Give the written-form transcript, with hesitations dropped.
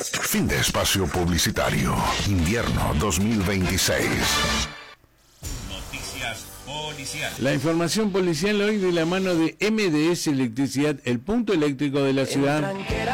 Fin de espacio publicitario. Invierno 2026. Noticias policiales. La información policial hoy de la mano de MDS Electricidad, el punto eléctrico de la ciudad.